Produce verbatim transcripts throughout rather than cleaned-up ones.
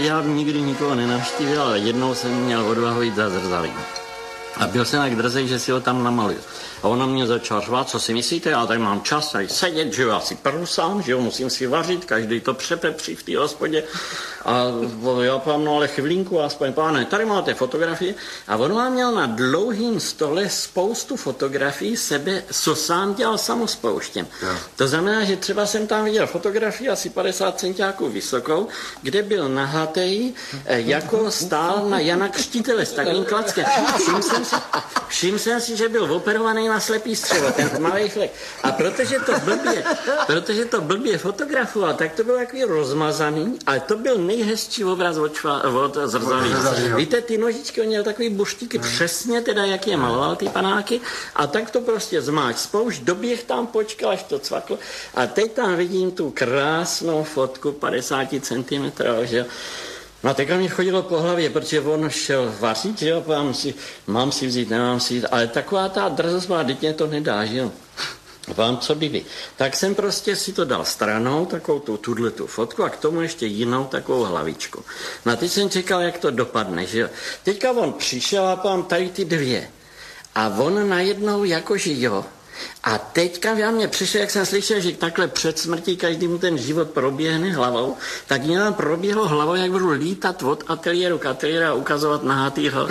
já nikdy nikoho nenavštívil, ale jednou jsem měl odvahu jít za zrcadlím. A byl jsem tak drzej, že si ho tam namaluju. A ona mě začala řvát, co si myslíte, já tady mám čas tady sedět, že jo, já si prusám, že jo, musím si vařit, každý to přepepří v té hospodě. A já pám, no ale chvilinku, aspoň páne, tady máte fotografie. A on vám měl na dlouhým stole spoustu fotografií sebe, co sám dělal samospouštěm. Yeah. To znamená, že třeba jsem tam viděl fotografii asi padesát centiáků vysokou, kde byl nahatej, jako stál na Jana Křtitele s takovým klackem. Všim jsem si, všim jsem si, že byl operovaný na slepý střevo, ten malý chlek. A protože to blbě, protože to blbě fotografoval, tak to bylo takový rozmazaný, ale to byl nejhezčí obraz od, šva, od zrcadlí. Víte, ty nožičky, on měl takový buštíky, přesně teda, jak je maloval ty panáky, a tak to prostě zmáč spoušť, doběh tam, počkal, až to cvaklo. A teď tam vidím tu krásnou fotku padesát centimetrů, že no teďka mi chodilo po hlavě, protože on šel vařit, že jo, mám si, mám si vzít, nemám si vzít, ale taková ta drzost má, teď mě to nedá, že jo. Vám co by vy. Tak jsem prostě si to dal stranou, takovou tu, tuhle tu fotku a k tomu ještě jinou takovou hlavičku. No a teď jsem čekal, jak to dopadne, že jo. Teďka on přišel a pám tady ty dvě. A on najednou jakože jo. A teďka já mě přišel, jak jsem slyšel, že takhle před smrtí každý mu ten život proběhne hlavou, tak mě tam proběhlo hlavou, jak budu lítat od ateliéru k ateliéru a ukazovat nahatýho.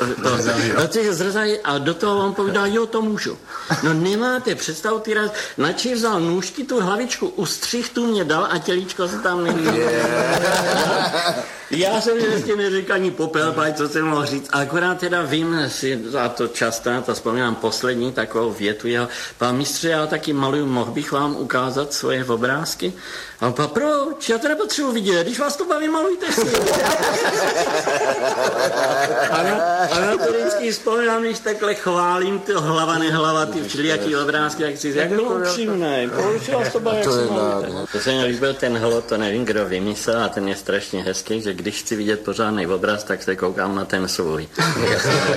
A do toho on povídal, jo, to můžu. No nemáte představu, ty raz, načí vzal nůžky, tu hlavičku ustřih, tu mě dal a tělíčko se tam neví. Já jsem vždycky neřekl ani popel, co jsem mohl říct. Akorát teda vím, si za to často, na to vzpomínám poslední takovou větu jeho. Pán mistře, já taky maluju, mohl bych vám ukázat svoje obrázky? A on pán, proč? Já teda potřebuji vidět, když vás to baví, malujte si. A na, a na to vždycky vzpomínám, když takhle chválím ty hlava, nehlava, ty všelijaký obrázky, jak si jak bylo upřímné, proč vás to baví, jak si malujte. To se mi líbil ten hlot, to nevím, kdo vymyslel, a ten je strašně hezký, že když chci vidět pořádný obraz, tak se koukám na ten svůj.